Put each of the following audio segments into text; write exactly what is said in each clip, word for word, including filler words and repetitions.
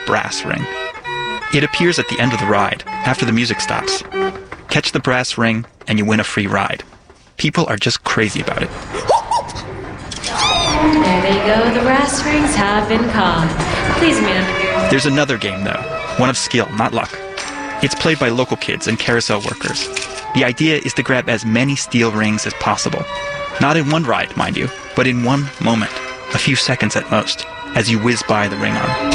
brass ring. It appears at the end of the ride, after the music stops. Catch the brass ring, and you win a free ride. People are just crazy about it. There they go, the brass rings have been caught. Please meet under. There's another game, though. One of skill, not luck. It's played by local kids and carousel workers. The idea is to grab as many steel rings as possible. Not in one ride, mind you, but in one moment. A few seconds at most, as you whiz by the ring arm.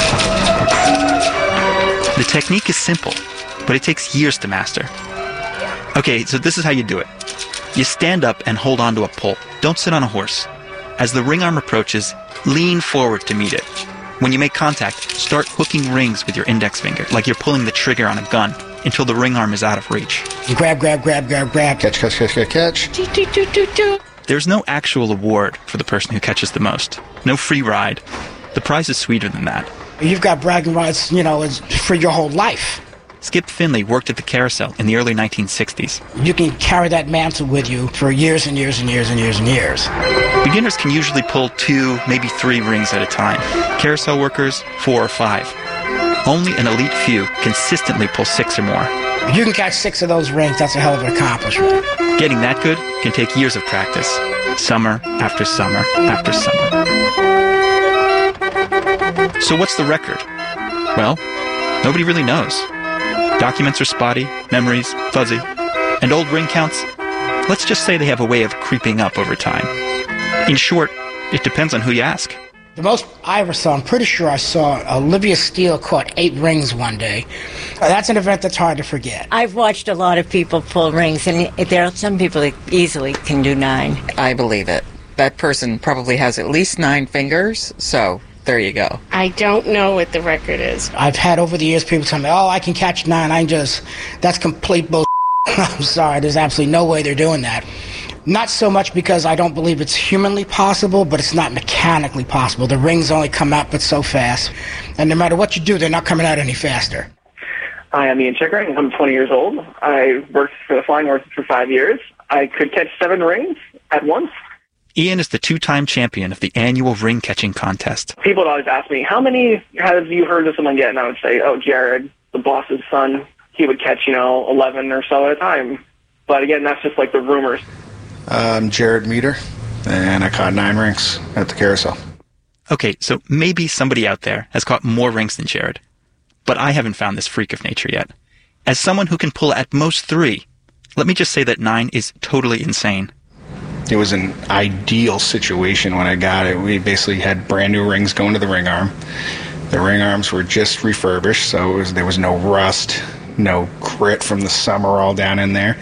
The technique is simple, but it takes years to master. Okay, so this is how you do it. You stand up and hold onto a pole. Don't sit on a horse. As the ring arm approaches, lean forward to meet it. When you make contact, start hooking rings with your index finger, like you're pulling the trigger on a gun, until the ring arm is out of reach. You grab, grab, grab, grab, grab, catch, catch, catch, catch, catch. There's no actual award for the person who catches the most. No free ride. The prize is sweeter than that. You've got bragging rights, you know, for your whole life. Skip Finley worked at the carousel in the early nineteen sixties. You can carry that mantle with you for years and years and years and years and years. Beginners can usually pull two, maybe three rings at a time. Carousel workers, four or five. Only an elite few consistently pull six or more. If you can catch six of those rings, that's a hell of an accomplishment. Getting that good can take years of practice. Summer after summer after summer. So what's the record? Well, nobody really knows. Documents are spotty, memories fuzzy, and old ring counts, let's just say they have a way of creeping up over time. In short, it depends on who you ask. The most I ever saw, I'm pretty sure I saw Olivia Steele caught eight rings one day. Uh, that's an event that's hard to forget. I've watched a lot of people pull rings, and there are some people that easily can do nine. I believe it. That person probably has at least nine fingers, so there you go. I don't know what the record is. I've had over the years people tell me, oh, I can catch nine. I just, that's complete bull. I'm sorry, there's absolutely no way they're doing that. Not so much because I don't believe it's humanly possible, but it's not mechanically possible. The rings only come out but so fast. And no matter what you do, they're not coming out any faster. Hi, I'm Ian Chickering. I'm twenty years old. I worked for the Flying Horses for five years. I could catch seven rings at once. Ian is the two-time champion of the annual ring-catching contest. People would always ask me, how many have you heard of someone get? And I would say, oh, Jared, the boss's son, he would catch, you know, eleven or so at a time. But again, that's just like the rumors. I'm Jared Meter, and I caught nine rings at the carousel. Okay, so maybe somebody out there has caught more rings than Jared. But I haven't found this freak of nature yet. As someone who can pull at most three, let me just say that nine is totally insane. It was an ideal situation when I got it. We basically had brand new rings going to the ring arm. The ring arms were just refurbished, so it was, there was no rust, no grit from the summer all down in there,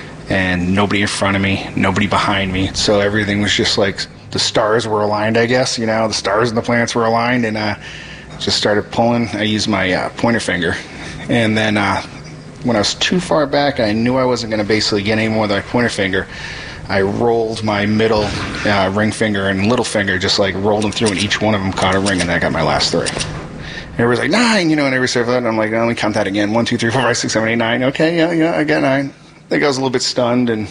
and nobody in front of me, nobody behind me. So everything was just like the stars were aligned, I guess. You know, the stars and the planets were aligned, and uh, just started pulling. I used my uh, pointer finger, and then uh, when I was too far back, I knew I wasn't going to basically get any more than my pointer finger. I rolled my middle uh, ring finger and little finger, just like rolled them through, and each one of them caught a ring, and I got my last three. And everybody's like, nine, you know, and every circle, and I'm like, oh, let me count that again. One, two, three, four, five, six, seven, eight, nine. Okay, yeah, yeah, I got nine. I think I was a little bit stunned, and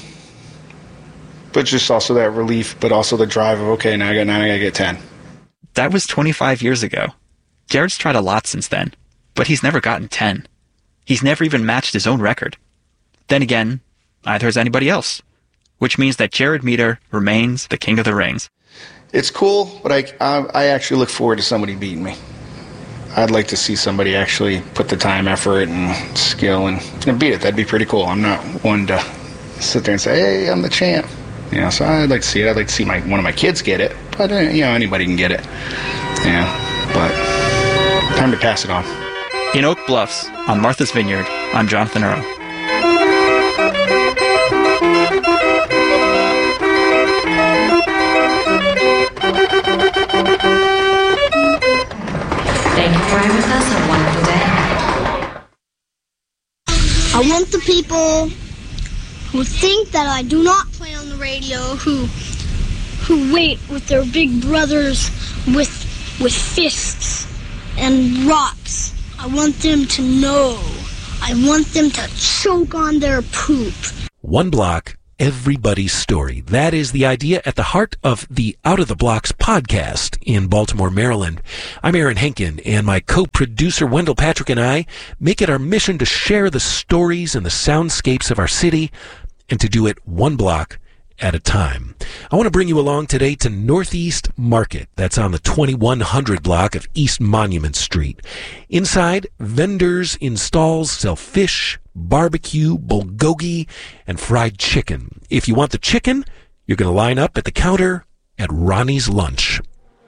but just also that relief, but also the drive of, okay, now I got nine, I got to get ten. That was twenty-five years ago. Jared's tried a lot since then, but he's never gotten ten. He's never even matched his own record. Then again, neither has anybody else. Which means that Jared Meter remains the king of the rings. It's cool, but I, I, I actually look forward to somebody beating me. I'd like to see somebody actually put the time, effort, and skill and, and beat it. That'd be pretty cool. I'm not one to sit there and say, hey, I'm the champ. You know, so I'd like to see it. I'd like to see my one of my kids get it. But, uh, you know, anybody can get it. Yeah, but time to pass it on. In Oak Bluffs, on Martha's Vineyard, I'm Jonathan Earl. Thank you for being with us. Have a wonderful day. I want the people who think that I do not play on the radio, who who wait with their big brothers with with fists and rocks. I want them to know. I want them to choke on their poop. One block everybody's story. That is the idea at the heart of the Out of the Blocks podcast in Baltimore, Maryland. I'm Aaron Henkin, and my co-producer Wendell Patrick and I make it our mission to share the stories and the soundscapes of our city, and to do it one block at a time. I want to bring you along today to Northeast Market. That's on the twenty-one hundred block of East Monument Street. Inside, vendors in stalls sell fish, barbecue, bulgogi, and fried chicken. If you want the chicken, you're going to line up at the counter at Ronnie's Lunch.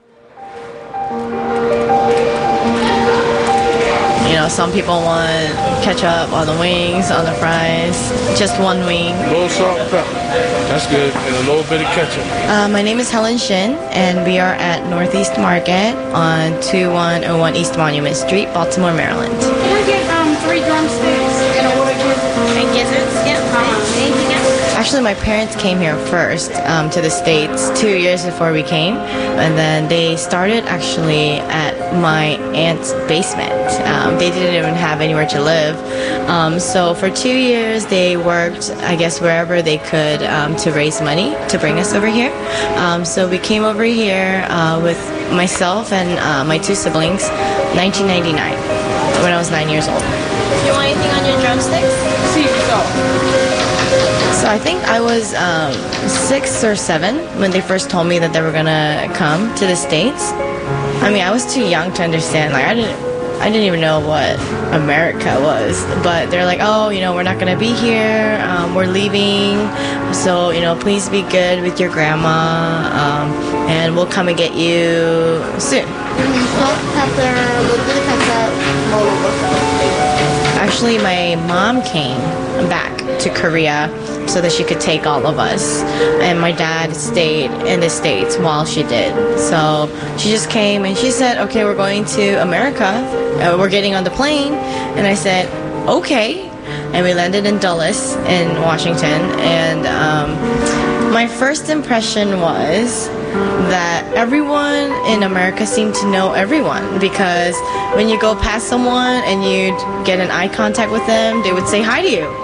You know, some people want ketchup on the wings, on the fries, just one wing. A little salt and pepper. That's good. And a little bit of ketchup. Uh, my name is Helen Shin, and we are at Northeast Market on two one oh one East Monument Street, Baltimore, Maryland. Can I get um, three drumsticks and a water gizzard? And gizzards? Yep. Uh-huh. Anything else? Actually, my parents came here first um, to the States two years before we came, and then they started actually at my aunt's basement. Um, they didn't even have anywhere to live. Um, so for two years, they worked, I guess, wherever they could um, to raise money to bring us over here. Um, so we came over here uh, with myself and uh, my two siblings, nineteen ninety-nine, when I was nine years old. You want anything on your drumsticks? See so. So I think I was um, six or seven when they first told me that they were gonna come to the States. I mean, I was too young to understand. Like, I didn't, I didn't even know what America was. But they're like, oh, you know, we're not gonna be here. Um, we're leaving. So, you know, please be good with your grandma, um, and we'll come and get you soon. Salt, pepper, a little bit of ketchup, all over. Actually, my mom came back to Korea so that she could take all of us, and my dad stayed in the States while she did. So she just came and she said, okay, we're going to America, uh, we're getting on the plane. And I said, okay. And we landed in Dulles in Washington, and um, my first impression was that everyone in America seemed to know everyone, because when you go past someone and you get an eye contact with them, they would say hi to you.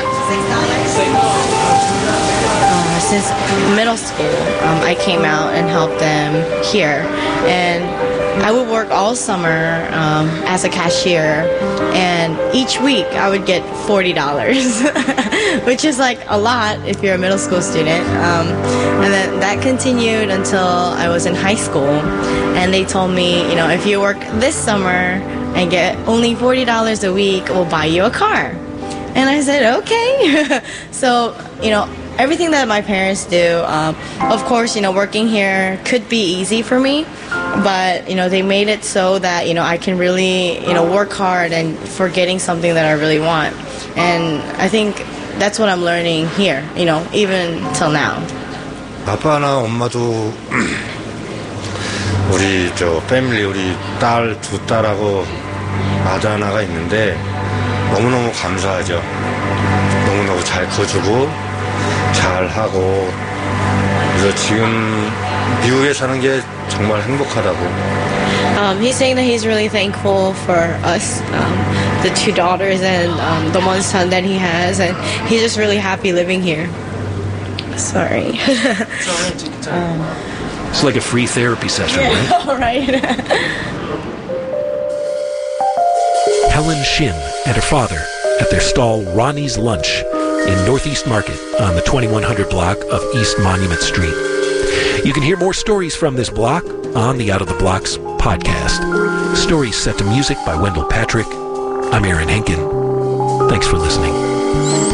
Uh, since middle school, um, I came out and helped them here, and I would work all summer um, as a cashier, and each week I would get forty dollars, which is like a lot if you're a middle school student. Um, and then that continued until I was in high school, and they told me, you know, if you work this summer and get only forty dollars a week, we'll buy you a car. And I said, okay. So, you know, everything that my parents do, um, of course, you know, working here could be easy for me, but, you know, they made it so that, you know, I can really, you know, work hard and for getting something that I really want. And I think that's what I'm learning here, you know, even till now. 아빠나 엄마도 우리 저 패밀리 우리 딸 두 딸하고 아들 하나가 있는데 너무너무 감사하죠. 너무너무 잘 커주고 잘하고, 그래서 지금 미국에 사는 게 정말 행복하다고. Um, he's saying that he's really thankful for us, um, the two daughters and um, the one son that he has, and he's just really happy living here. Sorry. um, It's like a free therapy session, yeah, right? All right. Helen Shin and her father at their stall Ronnie's Lunch in Northeast Market on the twenty-one hundred block of East Monument Street. You can hear more stories from this block on the Out of the Blocks podcast. Stories set to music by Wendell Patrick. I'm Aaron Henkin. Thanks for listening.